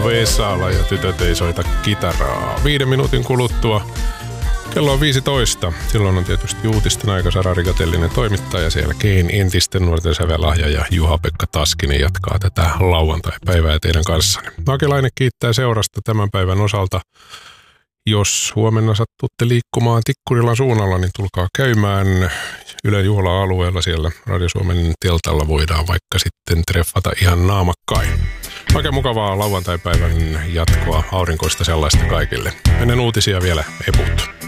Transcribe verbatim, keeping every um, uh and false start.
Vesala ja tytöt ei soita kitaraa. Viiden minuutin kuluttua kello on viisitoista. Silloin on tietysti uutisten aika. Sara Rigatellinen toimittaja siellä. Kein entisten nuorten sävelahja ja Juha-Pekka Taskinen jatkaa tätä lauantai-päivää teidän kanssanne. Akelainen kiittää seurasta tämän päivän osalta. Jos huomenna sattutte liikkumaan Tikkurilan suunnalla, niin tulkaa käymään Ylen juhla-alueella siellä Radio Suomen teltalla. Voidaan vaikka sitten treffata ihan naamakkain. Oikein mukavaa lauantai-päivän jatkoa, aurinkoista sellaista kaikille. Ennen uutisia vielä eput.